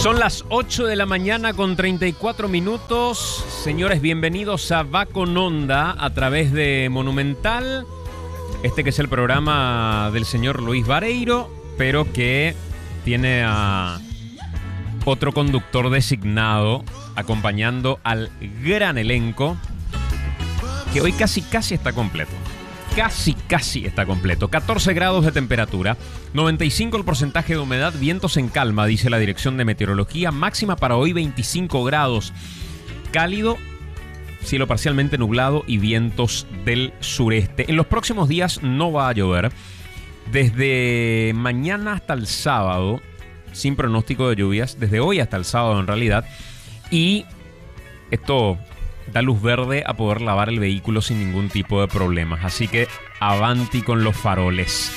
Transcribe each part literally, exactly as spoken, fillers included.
Son las ocho de la mañana con treinta y cuatro minutos. Señores, bienvenidos a Va con Onda a través de Monumental. Este que es el programa del señor Luis Vareiro, pero que tiene a otro conductor designado acompañando al gran elenco, que hoy casi casi está completo. Casi, casi está completo. catorce grados de temperatura, noventa y cinco el porcentaje de humedad, vientos en calma, dice la Dirección de Meteorología. Máxima para hoy veinticinco grados. Cálido, cielo parcialmente nublado y vientos del sureste. En los próximos días no va a llover. Desde mañana hasta el sábado, sin pronóstico de lluvias. Desde hoy hasta el sábado en realidad. Y esto da luz verde a poder lavar el vehículo sin ningún tipo de problemas. Así que avanti con los faroles.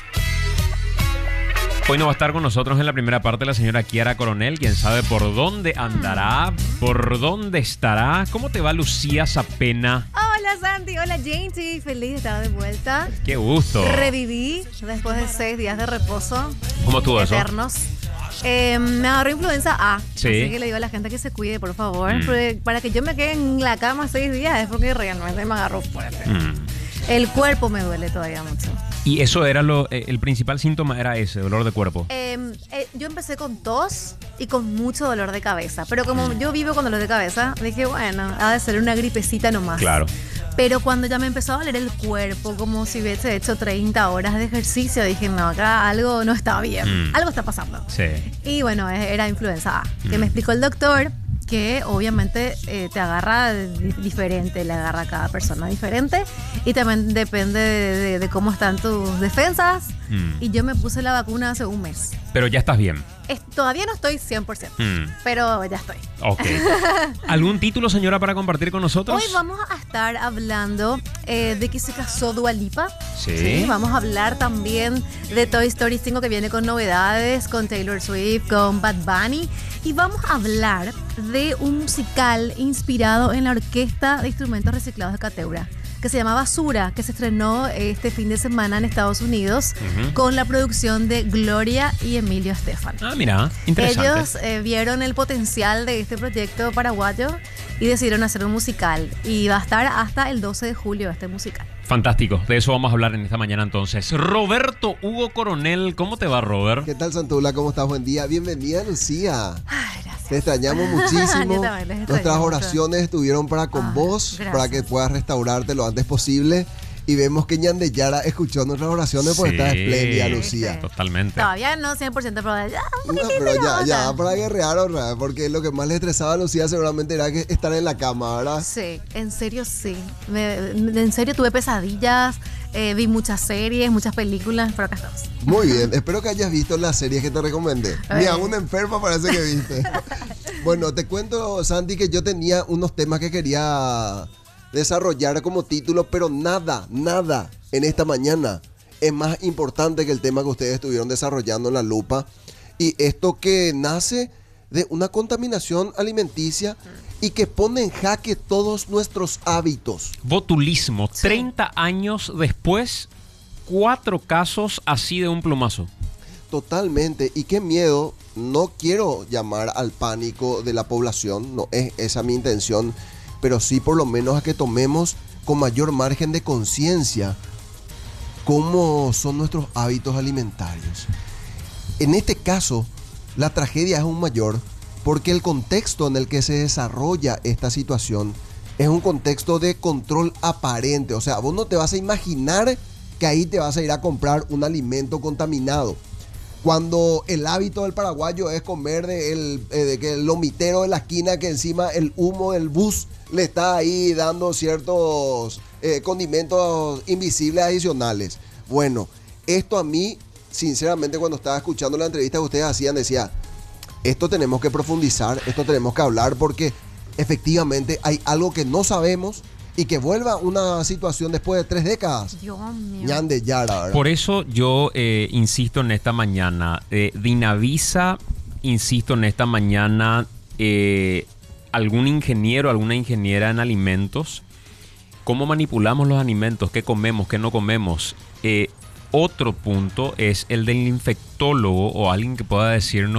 Hoy no va a estar con nosotros en la primera parte la señora Kiara Coronel. Quién sabe por dónde andará, por dónde estará. ¿Cómo te va, Lucía Zapena? Hola, Santi. Hola, Jainty. Feliz de estar de vuelta. Qué gusto. Reviví después de seis días de reposo. ¿Cómo estuvo eso? Eternos. Eh, me agarró influenza A. Sí. Así que le digo a la gente que se cuide, por favor. Mm. Porque para que yo me quede en la cama seis días es porque realmente me agarró fuerte. Mm. El cuerpo me duele todavía mucho. Y eso era lo, eh, el principal síntoma era ese, dolor de cuerpo. Eh, eh, yo empecé con tos y con mucho dolor de cabeza. Pero como mm. yo vivo con dolor de cabeza, dije, bueno, ha de ser una gripecita nomás. Claro. Pero cuando ya me empezó a doler el cuerpo, como si hubiese hecho treinta horas de ejercicio, dije, no, acá algo no está bien. Mm. Algo está pasando. Sí. Y bueno, era influenza A. Mm. Que me explicó el doctor que obviamente eh, te agarra diferente, le agarra a cada persona diferente. Y también depende de, de, de cómo están tus defensas. Mm. Y yo me puse la vacuna hace un mes. Pero ya estás bien. Es, todavía no estoy cien por ciento, mm. pero ya estoy. Ok. ¿Algún título, señora, para compartir con nosotros? Hoy vamos a estar hablando eh, de que se casó Dua Lipa. ¿Sí? Sí. Vamos a hablar también de Toy Story cinco, que viene con novedades, con Taylor Swift, con Bad Bunny. Y vamos a hablar de un musical inspirado en la Orquesta de Instrumentos Reciclados de Cateura, que se llama Basura, que se estrenó este fin de semana en Estados Unidos, uh-huh, con la producción de Gloria y Emilio Estefan. Ah, mira, interesante. Ellos eh, vieron el potencial de este proyecto paraguayo y decidieron hacer un musical. Y va a estar hasta el doce de julio este musical. Fantástico, de eso vamos a hablar en esta mañana entonces. Roberto Hugo Coronel, ¿cómo te va, Robert? ¿Qué tal, Santula? ¿Cómo estás? Buen día. Bienvenida, Lucía. Ay, gracias. Te extrañamos muchísimo. Nuestras oraciones mucho. estuvieron para con ah, vos, gracias. para que puedas restaurarte lo antes posible. Y vemos que Ñande Yara escuchó nuestras oraciones, porque sí, está espléndida, Lucía. Sí. Totalmente. Todavía no cien por ciento, pero ya un no, pero ya, ya, para guerrear otra vez, porque lo que más le estresaba a Lucía seguramente era que estar en la cama, ¿verdad? Sí, en serio sí. Me, en serio tuve pesadillas, eh, vi muchas series, muchas películas, pero acá estamos. Muy bien, espero que hayas visto las series que te recomendé. Ni a una enferma parece que viste. Bueno, te cuento, Santi, que yo tenía unos temas que quería desarrollar como título, pero nada, nada en esta mañana es más importante que el tema que ustedes estuvieron desarrollando en La Lupa, y esto que nace de una contaminación alimenticia y que pone en jaque todos nuestros hábitos. Botulismo, sí. treinta años después, cuatro casos así de un plumazo. Totalmente, y qué miedo. No quiero llamar al pánico de la población, no es esa mi intención, pero sí por lo menos a que tomemos con mayor margen de conciencia cómo son nuestros hábitos alimentarios. En este caso, la tragedia es aún mayor porque el contexto en el que se desarrolla esta situación es un contexto de control aparente. O sea, vos no te vas a imaginar que ahí te vas a ir a comprar un alimento contaminado, cuando el hábito del paraguayo es comer de el, eh, de que el lomitero de la esquina, que encima el humo del bus le está ahí dando ciertos eh, condimentos invisibles adicionales. Bueno, esto a mí, sinceramente, cuando estaba escuchando la entrevista que ustedes hacían, decía, esto tenemos que profundizar, esto tenemos que hablar, porque efectivamente hay algo que no sabemos y que vuelva una situación después de tres décadas. Dios mío. Ñande Yara, ¿verdad? Por eso yo eh, insisto en esta mañana, eh, Dinavisa, insisto en esta mañana, eh, algún ingeniero, alguna ingeniera en alimentos, cómo manipulamos los alimentos, qué comemos, qué no comemos. Eh, otro punto es el del infectólogo o alguien que pueda decirnos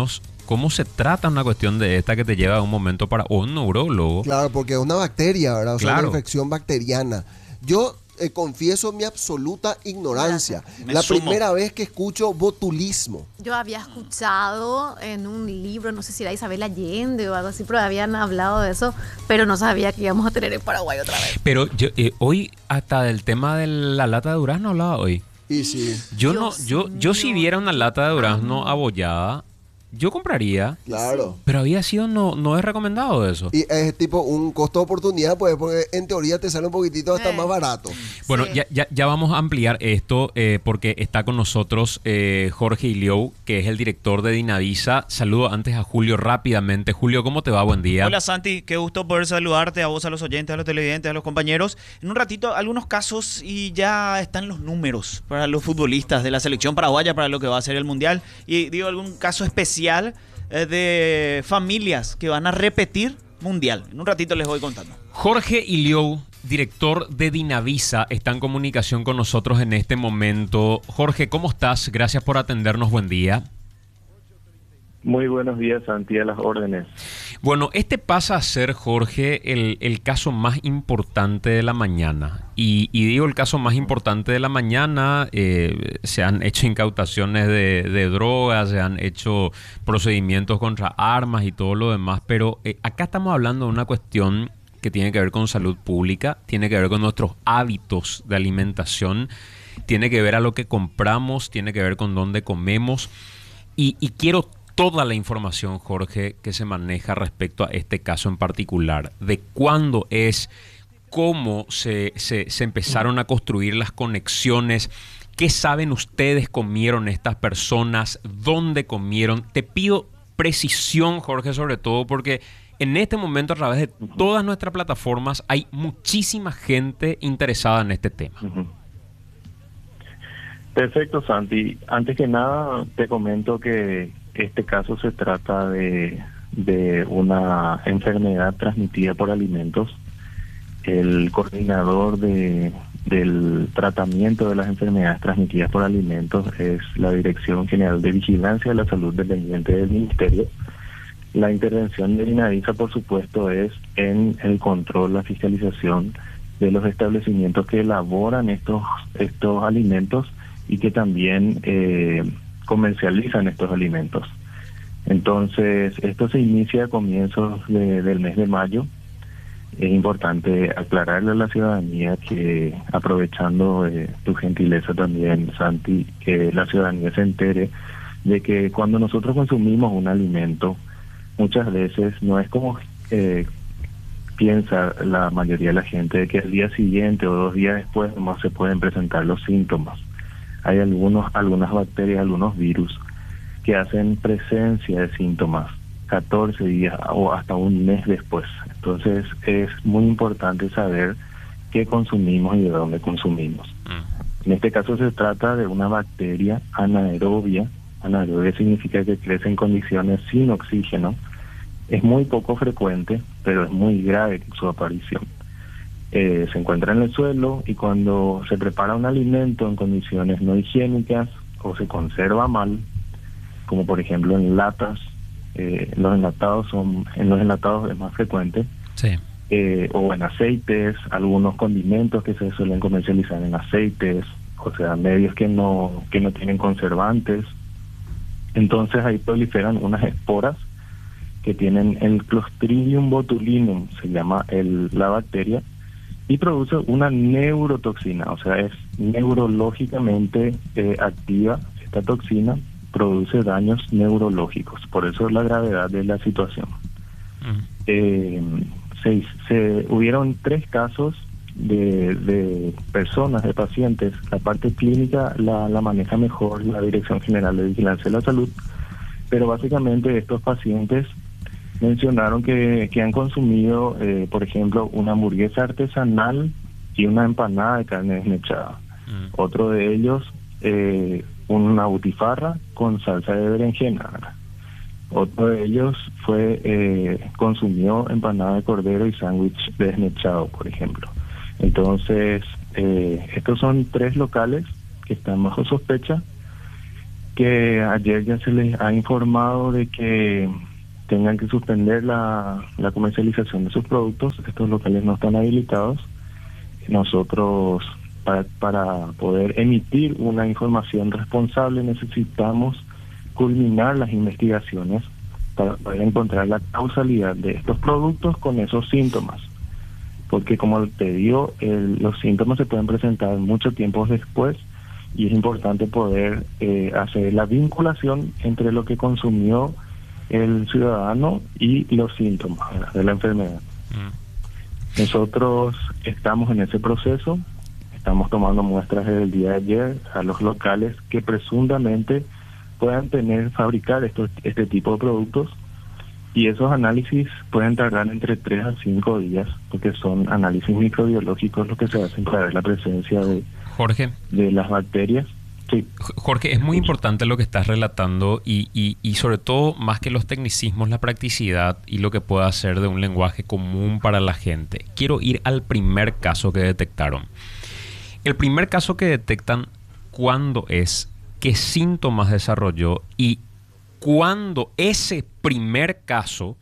¿Cómo se trata una cuestión de esta que te lleva a un momento para o un neurólogo? Claro, porque es una bacteria, ¿verdad? O sea, Claro. una infección bacteriana. Yo eh, confieso mi absoluta ignorancia. Me La sumo. primera vez que escucho botulismo. Yo había escuchado en un libro, no sé si era Isabel Allende o algo así, pero habían hablado de eso, pero no sabía que íbamos a tener en Paraguay otra vez. Pero yo, eh, hoy hasta del tema de la lata de durazno hablaba hoy. Y sí, Yo no, Dios yo, yo si mío. viera una lata de durazno abollada, yo compraría, claro. pero había sido no, no es recomendado eso. Y es tipo un costo de oportunidad, pues, porque en teoría te sale un poquitito hasta Eh. más barato. Bueno, Sí. ya, ya, ya vamos a ampliar esto eh, porque está con nosotros eh, Jorge Iliou, que es el director de Dinavisa. Saludo antes a Julio rápidamente. Julio, ¿cómo te va? Buen día. Hola Santi, qué gusto poder saludarte a vos, a los oyentes, a los televidentes, a los compañeros. En un ratito, algunos casos y ya están los números para los futbolistas de la selección paraguaya para lo que va a ser el Mundial. Y digo, algún caso especial eh, de familias que van a repetir Mundial. En un ratito les voy contando. Jorge Iliou, director de Dinavisa, está en comunicación con nosotros en este momento. Jorge, ¿cómo estás? Gracias por atendernos. Buen día. Muy buenos días, Santi, a las órdenes. Bueno, este pasa a ser, Jorge, el, el caso más importante de la mañana. Y, y digo el caso más importante de la mañana, eh, se han hecho incautaciones de, de drogas, se han hecho procedimientos contra armas y todo lo demás, pero eh, acá estamos hablando de una cuestión que tiene que ver con salud pública, tiene que ver con nuestros hábitos de alimentación, tiene que ver a lo que compramos, tiene que ver con dónde comemos. Y, y quiero toda la información, Jorge, que se maneja respecto a este caso en particular, de cuándo es, cómo se, se, se empezaron a construir las conexiones, qué saben ustedes comieron estas personas, dónde comieron. Te pido precisión, Jorge, sobre todo porque en este momento a través de todas nuestras plataformas hay muchísima gente interesada en este tema. Ujú. Perfecto, Santi. Antes que nada, te comento que este caso se trata de, de una enfermedad transmitida por alimentos. El coordinador de, del tratamiento de las enfermedades transmitidas por alimentos es la Dirección General de Vigilancia de la Salud dependiente del Ministerio. La intervención de Dinavisa, por supuesto, es en el control, la fiscalización de los establecimientos que elaboran estos, estos alimentos y que también eh, comercializan estos alimentos. Entonces, esto se inicia a comienzos de, del mes de mayo. Es importante aclararle a la ciudadanía que, aprovechando eh, tu gentileza también, Santi, que la ciudadanía se entere de que cuando nosotros consumimos un alimento, muchas veces no es como eh, piensa la mayoría de la gente, de que el día siguiente o dos días después nomás se pueden presentar los síntomas. Hay algunos, algunas bacterias, algunos virus que hacen presencia de síntomas catorce días o hasta un mes después. Entonces es muy importante saber qué consumimos y de dónde consumimos. En este caso se trata de una bacteria anaerobia. Anaerobia significa que crece en condiciones sin oxígeno. Es muy poco frecuente, pero es muy grave su aparición. Eh, se encuentra en el suelo y cuando se prepara un alimento en condiciones no higiénicas o se conserva mal, como por ejemplo en latas, eh, los enlatados son, en los enlatados es más frecuente, Sí. eh, o en aceites, algunos condimentos que se suelen comercializar en aceites, o sea, medios que no, que no tienen conservantes. Entonces ahí proliferan unas esporas que tienen el Clostridium botulinum, se llama el, la bacteria, y produce una neurotoxina, o sea, es neurológicamente eh, activa. Esta toxina produce daños neurológicos, por eso es la gravedad de la situación. Mm. Eh, se, se hubieron tres casos de, de personas, de pacientes. La parte clínica la, la maneja mejor la Dirección General de Vigilancia de la Salud, pero básicamente estos pacientes mencionaron que, que han consumido, eh, por ejemplo, una hamburguesa artesanal y una empanada de carne desmechada. Mm. Otro de ellos, eh, una butifarra con salsa de berenjena. Otro de ellos fue eh, consumió empanada de cordero y sándwich desmechado, por ejemplo. Entonces, eh, estos son tres locales que están bajo sospecha. que ayer ya se les ha informado de que tengan que suspender la, la comercialización de sus productos. Estos locales no están habilitados. Nosotros, para, para poder emitir una información responsable, necesitamos culminar las investigaciones para poder encontrar la causalidad de estos productos con esos síntomas. Porque, como te digo, el, los síntomas se pueden presentar mucho tiempo después y es importante poder eh, hacer la vinculación entre lo que consumió el ciudadano y los síntomas, ¿verdad?, de la enfermedad. Mm. Nosotros estamos en ese proceso, estamos tomando muestras desde el día de ayer a los locales que presuntamente puedan tener, fabricar estos, este tipo de productos, y esos análisis pueden tardar entre tres a cinco días, porque son análisis microbiológicos los que se hacen para ver la presencia de, Jorge, de las bacterias. Sí. Jorge, es muy importante lo que estás relatando y, y, y sobre todo, más que los tecnicismos, la practicidad y lo que pueda hacer de un lenguaje común para la gente. Quiero ir al primer caso que detectaron. El primer caso que detectan, ¿cuándo es? ¿Qué síntomas desarrolló? Y cuando ese primer caso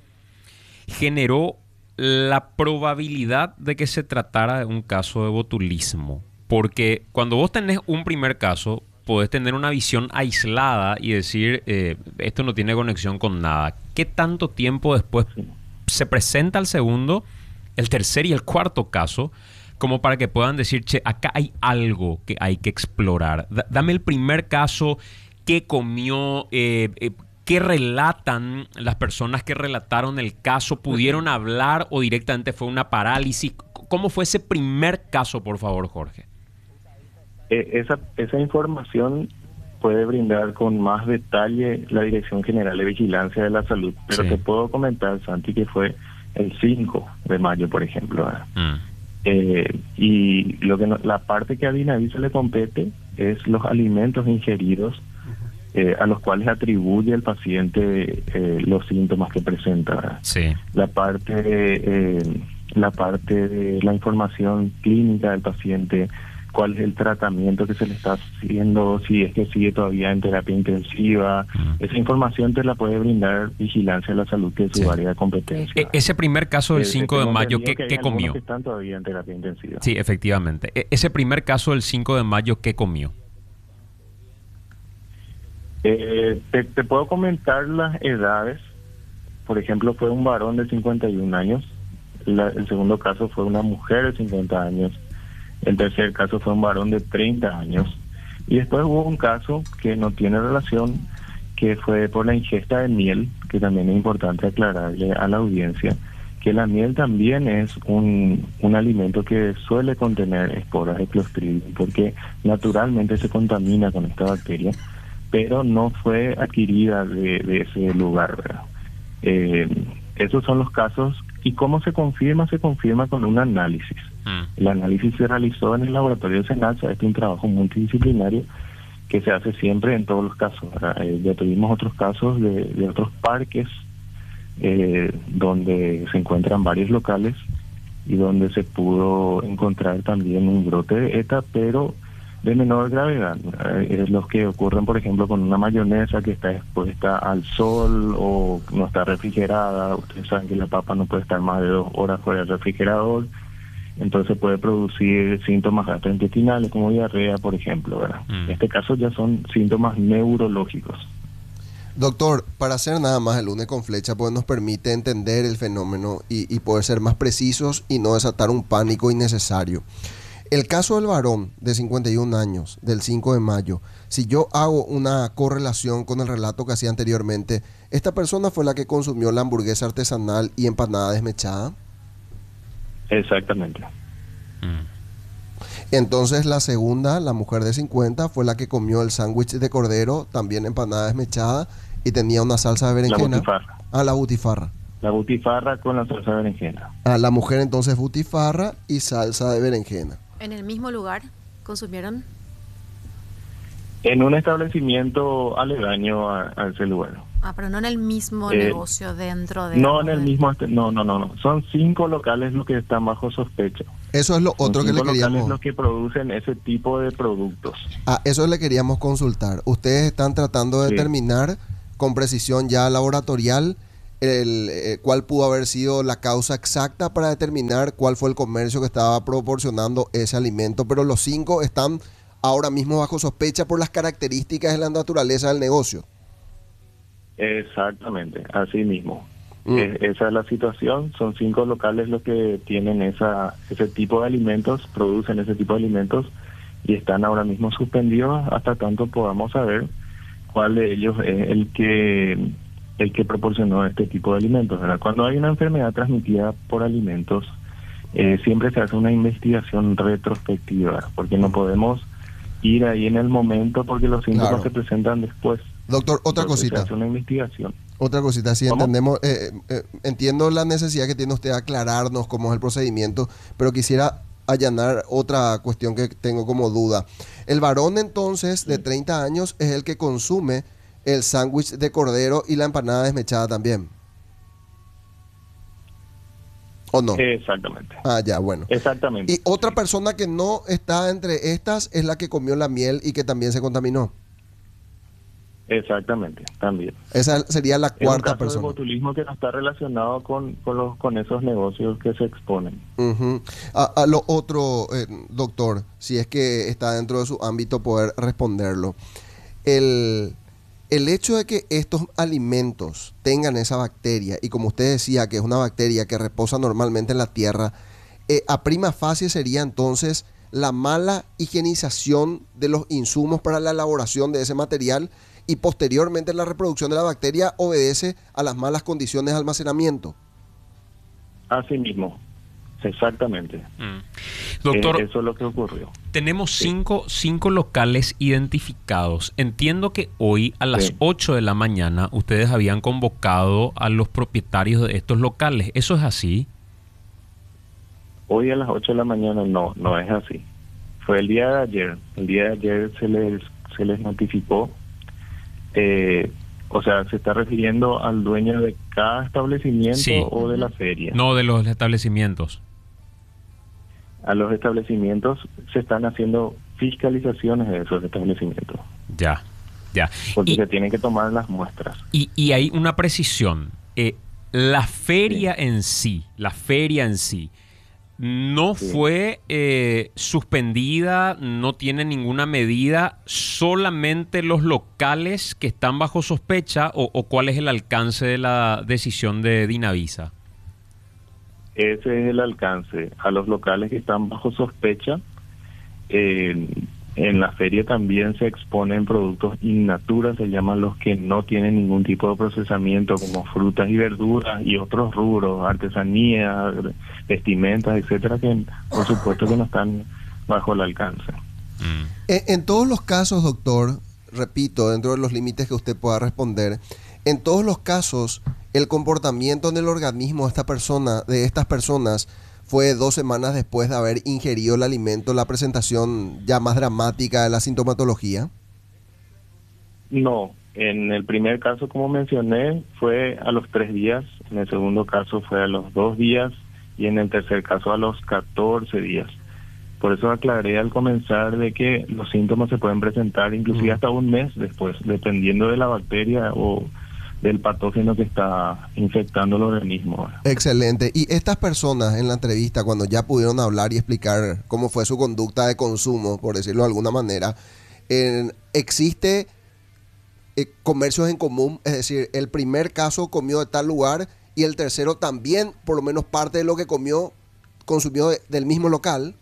generó la probabilidad de que se tratara de un caso de botulismo. Porque cuando vos tenés un primer caso, podés tener una visión aislada y decir, eh, esto no tiene conexión con nada. ¿Qué tanto tiempo después se presenta el segundo, el tercer y el cuarto caso, como para que puedan decir, che, acá hay algo que hay que explorar? D- dame el primer caso, qué comió, eh, eh, qué relatan las personas que relataron el caso, ¿pudieron hablar o directamente fue una parálisis? ¿Cómo fue ese primer caso, por favor, Jorge? Eh, esa, esa información puede brindar con más detalle la Dirección General de Vigilancia de la Salud, pero sí te puedo comentar, Santi, que fue el cinco de mayo, por ejemplo. Mm. Eh, y lo que no, la parte que a Dinaví se le compete es los alimentos ingeridos, eh, a los cuales atribuye el paciente eh, los síntomas que presenta. Sí. La parte eh, la parte de la información clínica del paciente, cuál es el tratamiento que se le está haciendo, si es que sigue todavía en terapia intensiva. Mm. Esa información te la puede brindar Vigilancia de la Salud, que es su sí. área de competencia. E- ese primer caso del cinco de mayo, ¿qué, que ¿qué comió? Que están todavía en terapia intensiva. Sí, efectivamente. E- ese primer caso del cinco de mayo, ¿qué comió? Eh, te, te puedo comentar las edades. Por ejemplo, fue un varón de cincuenta y un años. La, el segundo caso fue una mujer de cincuenta años. El tercer caso fue un varón de treinta años. Y después hubo un caso que no tiene relación, que fue por la ingesta de miel, que también es importante aclararle a la audiencia, que la miel también es un, un alimento que suele contener esporas de Clostridium, porque naturalmente se contamina con esta bacteria, pero no fue adquirida de, de ese lugar, ¿verdad? Eh, esos son los casos. ¿Y cómo se confirma? Se confirma con un análisis. Mm. El análisis se realizó en el laboratorio de SENASA. Este es un trabajo multidisciplinario que se hace siempre en todos los casos. Eh, ya tuvimos otros casos de, de otros parques eh, donde se encuentran varios locales y donde se pudo encontrar también un brote de ETA, pero de menor gravedad. Eh, los que ocurren, por ejemplo, con una mayonesa que está expuesta al sol o no está refrigerada. Ustedes saben que la papa no puede estar más de dos horas fuera del refrigerador, entonces puede producir síntomas gastrointestinales como diarrea, por ejemplo, ¿verdad? Mm. En este caso ya son síntomas neurológicos. Doctor, para hacer nada más el lunes con flecha, pues nos permite entender el fenómeno y, y poder ser más precisos y no desatar un pánico innecesario. El caso del varón de cincuenta y un años, del cinco de mayo, si yo hago una correlación con el relato que hacía anteriormente, ¿esta persona fue la que consumió la hamburguesa artesanal y empanada desmechada? Exactamente. Mm. Entonces la segunda, la mujer de cincuenta, fue la que comió el sándwich de cordero, también empanada desmechada, y tenía una salsa de berenjena. La butifarra. Ah, la butifarra. La butifarra con la salsa de berenjena. Ah, la mujer entonces butifarra y salsa de berenjena. ¿En el mismo lugar consumieron? En un establecimiento aledaño a, a ese lugar. Ah, pero no en el mismo eh, negocio dentro de... No en el mismo... No, no, no, no. Son cinco locales los que están bajo sospecha. Eso es lo Son otro que le cinco locales queríamos... los que producen ese tipo de productos. Ah, eso le queríamos consultar. Ustedes están tratando de Sí. determinar con precisión ya laboratorial el, eh, cuál pudo haber sido la causa exacta para determinar cuál fue el comercio que estaba proporcionando ese alimento, pero los cinco están ahora mismo bajo sospecha por las características de la naturaleza del negocio. Exactamente, así mismo. Mm. Eh, esa es la situación. Son cinco locales los que tienen esa ese tipo de alimentos, producen ese tipo de alimentos y están ahora mismo suspendidos hasta tanto podamos saber cuál de ellos es el que el que proporcionó este tipo de alimentos, ¿verdad? Cuando hay una enfermedad transmitida por alimentos, eh, siempre se hace una investigación retrospectiva, porque no podemos ir ahí en el momento porque los síntomas Claro. se presentan después. Doctor, otra Entonces, cosita. se hace una investigación. Otra cosita, si ¿Cómo? entendemos, eh, eh, entiendo la necesidad que tiene usted de aclararnos cómo es el procedimiento, pero quisiera allanar otra cuestión que tengo como duda. El varón entonces de treinta años es el que consume el sándwich de cordero y la empanada desmechada también. ¿O no? Exactamente. Ah, ya, bueno. Exactamente. Y otra persona que no está entre estas es la que comió la miel y que también se contaminó. Exactamente, también. Esa sería la Es un cuarta caso de persona. botulismo que no está relacionado con, con, los, con esos negocios que se exponen. Ujú. a, a lo otro, eh, doctor, si es que está dentro de su ámbito poder responderlo. El, el hecho de que estos alimentos tengan esa bacteria, y como usted decía que es una bacteria que reposa normalmente en la tierra, eh, a prima facie sería entonces la mala higienización de los insumos para la elaboración de ese material y posteriormente la reproducción de la bacteria obedece a las malas condiciones de almacenamiento. Así mismo, exactamente. Mm. Doctor, Eh, eso es lo que ocurrió. tenemos Sí. cinco, cinco locales identificados. Entiendo que hoy a las Sí. ocho de la mañana ustedes habían convocado a los propietarios de estos locales. ¿Eso es así? Hoy a las ocho de la mañana no, no es así. Fue el día de ayer. El día de ayer se les, se les notificó. Eh, o sea, ¿se está refiriendo al dueño de cada establecimiento Sí. o de la feria? No, de los establecimientos. A los establecimientos se están haciendo fiscalizaciones de esos establecimientos, Ya, ya. porque Y, se tienen que tomar las muestras. y, y hay una precisión. Eh, la feria en sí, la feria en sí, no Sí. fue eh, suspendida, no tiene ninguna medida, solamente los locales que están bajo sospecha o, o cuál es el alcance de la decisión de Dinavisa. Ese es el alcance. A los locales que están bajo sospecha, eh, en la feria también se exponen productos in natura, se llaman los que no tienen ningún tipo de procesamiento, como frutas y verduras y otros rubros, artesanía, vestimentas, etcétera, que por supuesto que no están bajo el alcance. Mm. En, en todos los casos, doctor, repito, dentro de los límites que usted pueda responder, en todos los casos, el comportamiento en el organismo de esta persona, de estas personas, fue dos semanas después de haber ingerido el alimento, la presentación ya más dramática de la sintomatología. No, en el primer caso, como mencioné, fue a los tres días, en el segundo caso fue a los dos días y en el tercer caso a los catorce días. Por eso aclaré al comenzar de que los síntomas se pueden presentar inclusive hasta un mes después, dependiendo de la bacteria o del patógeno que está infectando el organismo. Excelente. Y estas personas en la entrevista, cuando ya pudieron hablar y explicar cómo fue su conducta de consumo, por decirlo de alguna manera, eh, ¿existe eh, comercios en común? Es decir, el primer caso comió de tal lugar y el tercero también, por lo menos parte de lo que comió, consumió de- del mismo local.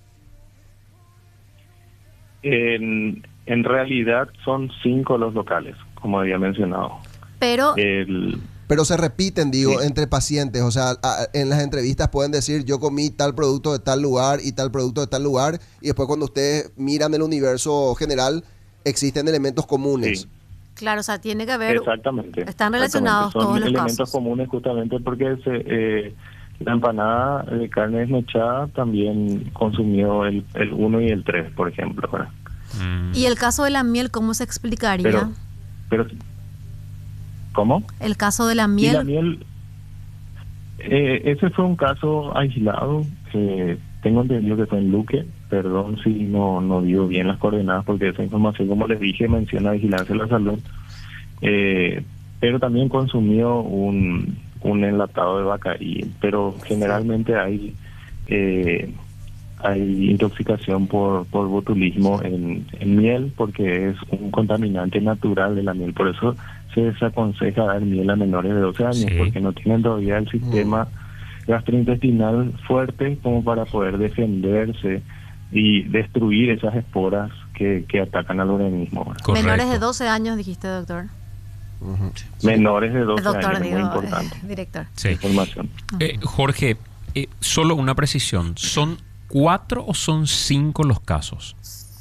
En, en realidad son cinco los locales, como había mencionado. Pero El, Pero se repiten, digo, Sí. entre pacientes. O sea, a- en las entrevistas pueden decir, yo comí tal producto de tal lugar y tal producto de tal lugar. Y después cuando ustedes miran el universo general, existen elementos comunes. sí. claro, o sea, tiene que haber... Exactamente. están relacionados Exactamente. Son todos los elementos casos. comunes justamente porque se, eh, la empanada de carne desmechada también consumió el el uno y el tres, por ejemplo. ¿verdad? Mm. ¿Y el caso de la miel, cómo se explicaría? Pero, pero, ¿cómo? El caso de la Y miel... la miel, eh, ese fue un caso aislado. Eh, tengo entendido que fue en Luque, perdón si no, no digo bien las coordenadas porque esa información, como les dije, menciona vigilancia de la salud, eh, pero también consumió un, un enlatado de Bacardí, pero generalmente hay eh, hay intoxicación por, por botulismo en, en miel porque es un contaminante natural de la miel, por eso se desaconseja dar miel a menores de doce años, Sí. porque no tienen todavía el sistema gastrointestinal fuerte como para poder defenderse y destruir esas esporas que, que atacan al organismo. Correcto. Menores de doce años, dijiste, doctor. Ujú. Menores de doce Doctor, años, es digo, muy importante. eh, director. Sí. Información. Eh, Jorge, eh, solo una precisión. ¿Son cuatro o son cinco los casos?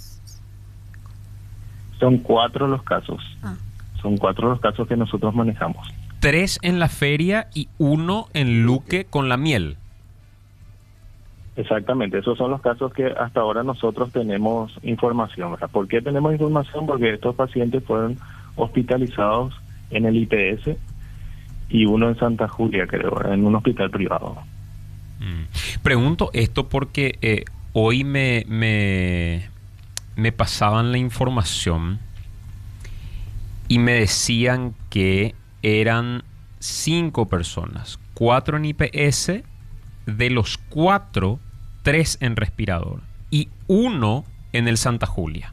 Son cuatro los casos. Ah. Son cuatro los casos que nosotros manejamos. Tres en la feria y uno en Luque con la miel. Exactamente, esos son los casos que hasta ahora nosotros tenemos información, ¿verdad? ¿Por qué tenemos información? Porque estos pacientes fueron hospitalizados en el I P S y uno en Santa Julia, creo, ¿verdad? En un hospital privado. Mm. Pregunto esto porque eh, hoy me, me, me pasaban la información y me decían que eran cinco personas, cuatro en I P S, de los cuatro, tres en respirador y uno en el Santa Julia.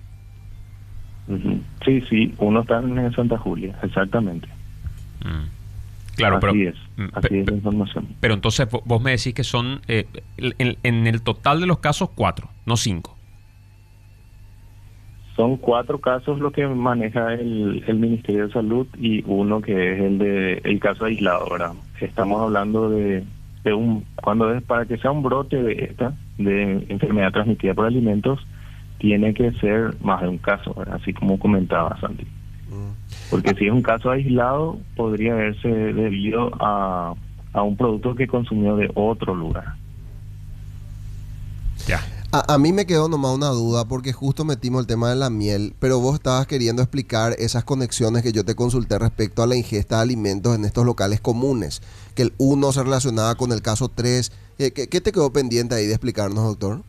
Ujú. Sí, sí, uno está en el Santa Julia, exactamente. Mm. Claro, así pero, es, mm, así pe- es la información. pero entonces vo- vos me decís que son eh, en, en el total de los casos cuatro, no cinco. Son cuatro casos lo que maneja el, el Ministerio de Salud y uno que es el de el caso aislado, ¿verdad? Estamos hablando de, de un cuando es para que sea un brote de esta de enfermedad transmitida por alimentos tiene que ser más de un caso, ¿verdad? Así como comentaba Santi. Porque si es un caso aislado podría haberse debido a a un producto que consumió de otro lugar. Ya. A, a mí me quedó nomás una duda porque justo metimos el tema de la miel, pero vos estabas queriendo explicar esas conexiones que yo te consulté respecto a la ingesta de alimentos en estos locales comunes, que el uno se relacionaba con el caso tres. Eh, ¿Qué, qué te quedó pendiente ahí de explicarnos, doctor?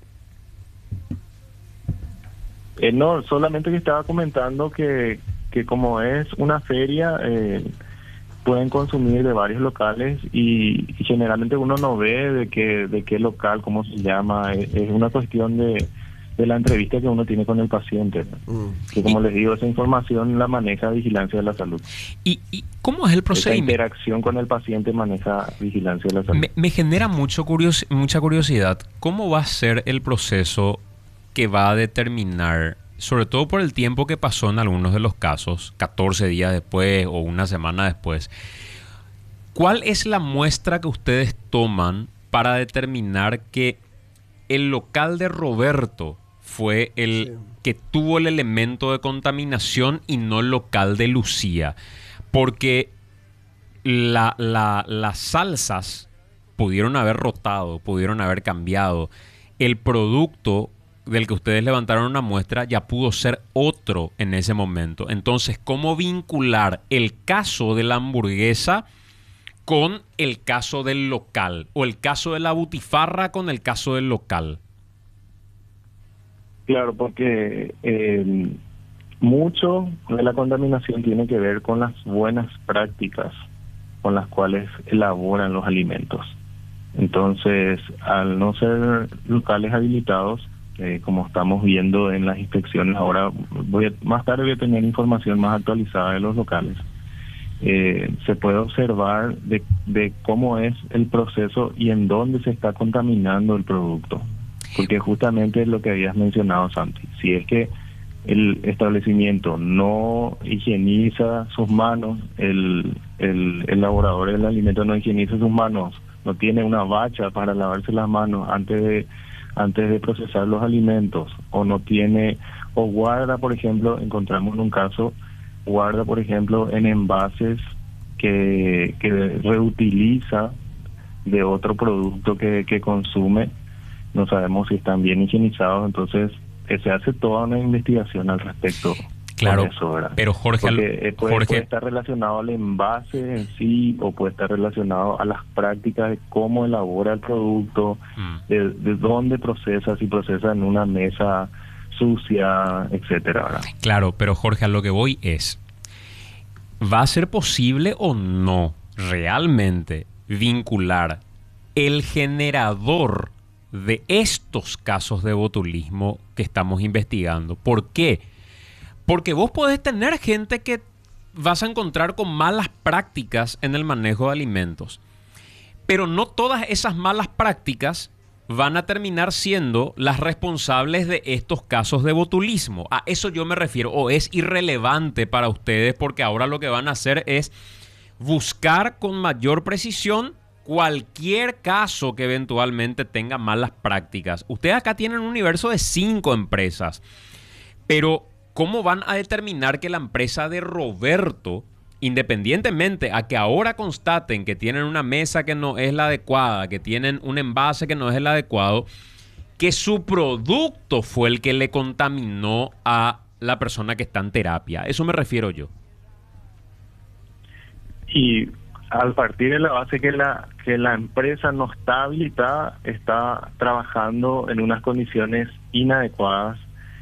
Eh, no, solamente que estaba comentando que, que como es una feria, eh, pueden consumir de varios locales y, y generalmente uno no ve de qué, de qué local, cómo se llama, es, es una cuestión de, de la entrevista que uno tiene con el paciente, ¿no? Mm. Que como les digo, esa información la maneja Vigilancia de la Salud. ¿Y, y cómo es el Esa procedimiento? interacción con el paciente maneja Vigilancia de la Salud. Me, me genera mucho curios- mucha curiosidad. ¿Cómo va a ser el proceso que va a determinar, sobre todo por el tiempo que pasó en algunos de los casos, catorce días después o una semana después, cuál es la muestra que ustedes toman para determinar que el local de Roberto fue el Sí. que tuvo el elemento de contaminación y no el local de Lucía? Porque la, la- las salsas pudieron haber rotado, pudieron haber cambiado. El producto del que ustedes levantaron una muestra ya pudo ser otro en ese momento. Entonces, ¿cómo vincular el caso de la hamburguesa con el caso del local? O el caso de la butifarra con el caso del local. Claro, porque eh, mucho de la contaminación tiene que ver con las buenas prácticas con las cuales elaboran los alimentos. Entonces, al no ser locales habilitados, eh, como estamos viendo en las inspecciones, ahora voy a, más tarde voy a tener información más actualizada de los locales. Eh, se puede observar de, de cómo es el proceso y en dónde se está contaminando el producto. Porque justamente es lo que habías mencionado, Santi. Si es que el establecimiento no higieniza sus manos, el, el elaborador del alimento no higieniza sus manos, no tiene una bacha para lavarse las manos antes de antes de procesar los alimentos, o no tiene, o guarda, por ejemplo, encontramos un caso, guarda, por ejemplo, en envases que, que reutiliza de otro producto que, que consume, no sabemos si están bien higienizados, entonces eh, se hace toda una investigación al respecto. Claro, con eso, ¿verdad? pero Jorge, Porque, eh, puede, Jorge puede estar relacionado al envase en sí, o puede estar relacionado a las prácticas de cómo elabora el producto, mm. de, de dónde procesa, si procesa en una mesa sucia, etcétera, ¿verdad? Claro, pero Jorge, a lo que voy es, ¿va a ser posible o no realmente vincular el generador de estos casos de botulismo que estamos investigando? ¿Por qué? Porque vos podés tener gente que vas a encontrar con malas prácticas en el manejo de alimentos, pero no todas esas malas prácticas van a terminar siendo las responsables de estos casos de botulismo. A eso yo me refiero. O es irrelevante para ustedes porque ahora lo que van a hacer es buscar con mayor precisión cualquier caso que eventualmente tenga malas prácticas. Ustedes acá tienen un universo de cinco empresas, pero ¿cómo van a determinar que la empresa de Roberto, independientemente a que ahora constaten que tienen una mesa que no es la adecuada, que tienen un envase que no es el adecuado, que su producto fue el que le contaminó a la persona que está en terapia? Eso me refiero yo. Y al partir de la base que la que la empresa no está habilitada, está trabajando en unas condiciones inadecuadas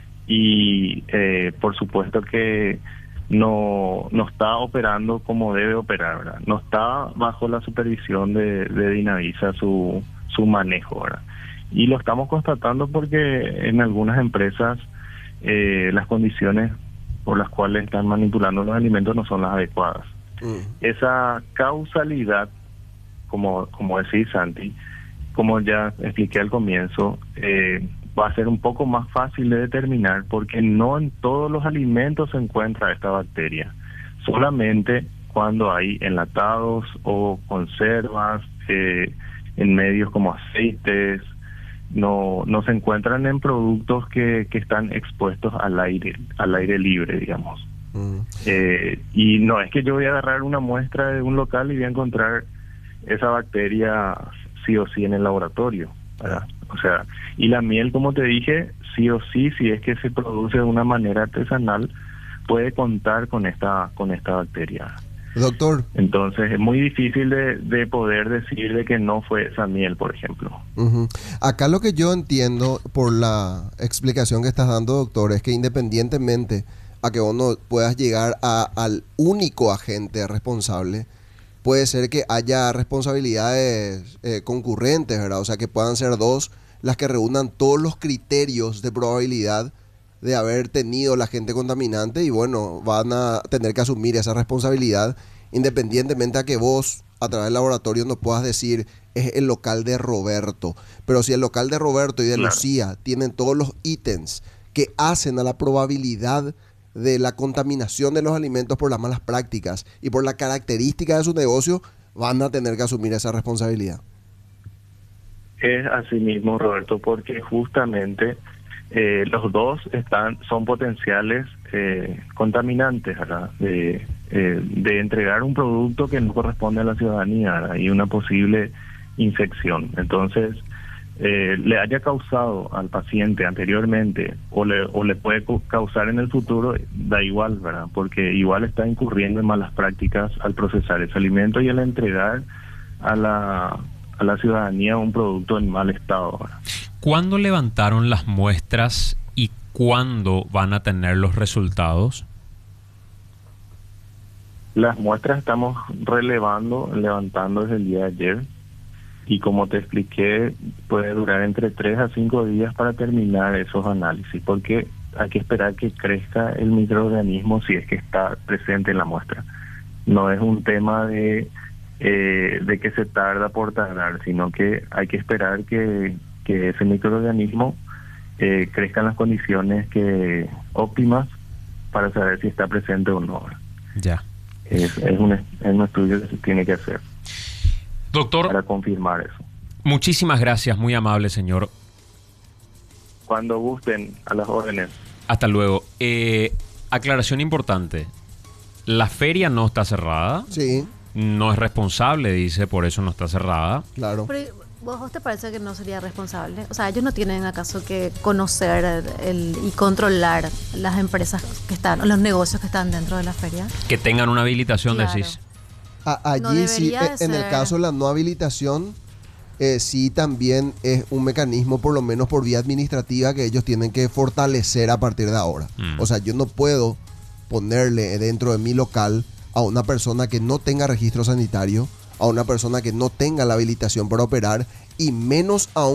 y eh, por supuesto que no, no está operando como debe operar, ¿verdad? No está bajo la supervisión de, de Dinavisa su, su manejo, ¿verdad? Y lo estamos constatando porque en algunas empresas eh, las condiciones por las cuales están manipulando los alimentos no son las adecuadas. Mm. Esa causalidad, como, como decís, Santi, como ya expliqué al comienzo, eh, va a ser un poco más fácil de determinar porque no en todos los alimentos se encuentra esta bacteria. Solamente cuando hay enlatados o conservas, eh, en medios como aceites, no no se encuentran en productos que, que están expuestos al aire, al aire libre, digamos. Mm. Eh, y no es que yo voy a agarrar una muestra de un local y voy a encontrar esa bacteria sí o sí en el laboratorio, ¿verdad? O sea, y la miel, como te dije, sí o sí, si es que se produce de una manera artesanal, puede contar con esta con esta bacteria. Doctor. Entonces es muy difícil de, de poder decir de que no fue esa miel, por ejemplo. Uh-huh. Acá lo que yo entiendo por la explicación que estás dando, doctor, es que independientemente a que vos no puedas llegar a, al único agente responsable, puede ser que haya responsabilidades eh, concurrentes, ¿verdad? O sea, que puedan ser dos las que reúnan todos los criterios de probabilidad de haber tenido la agente contaminante y bueno, van a tener que asumir esa responsabilidad independientemente a que vos a través del laboratorio no puedas decir es el local de Roberto. Pero si el local de Roberto y de claro. Lucía tienen todos los ítems que hacen a la probabilidad de la contaminación de los alimentos por las malas prácticas y por la característica de su negocio, van a tener que asumir esa responsabilidad. Es así mismo, Roberto, porque justamente eh, los dos están son potenciales eh, contaminantes, ¿verdad? De, eh, de entregar un producto que no corresponde a la ciudadanía, ¿verdad? Y una posible infección. Entonces, eh, le haya causado al paciente anteriormente o le, o le puede causar en el futuro, da igual, ¿verdad? Porque igual está incurriendo en malas prácticas al procesar ese alimento y al entregar a la, a la ciudadanía un producto en mal estado, ¿verdad? ¿Cuándo levantaron las muestras y cuándo van a tener los resultados? Las muestras estamos relevando, levantando desde el día de ayer. Y como te expliqué, puede durar entre tres a cinco días para terminar esos análisis, porque hay que esperar que crezca el microorganismo si es que está presente en la muestra. No es un tema de, eh, de que se tarda por tardar, sino que hay que esperar que, que ese microorganismo eh, crezca en las condiciones que óptimas para saber si está presente o no. Ya. Es, es, un, es un estudio que se tiene que hacer. Doctor, para confirmar eso. Muchísimas gracias, muy amable, señor. Cuando gusten, a las órdenes. Hasta luego. Eh, aclaración importante. La feria no está cerrada. Sí. No es responsable, dice, por eso no está cerrada. Claro. Pero, ¿Vos te parece que no sería responsable? O sea, ellos no tienen acaso que conocer el, y controlar las empresas que están, o los negocios que están dentro de la feria. Que tengan una habilitación, Claro. decís. A- No allí sí, debería de en el ser. caso de la no habilitación, eh, sí también es un mecanismo, por lo menos por vía administrativa, que ellos tienen que fortalecer a partir de ahora. Mm. O sea, yo no puedo ponerle dentro de mi local a una persona que no tenga registro sanitario, a una persona que no tenga la habilitación para operar, y menos aún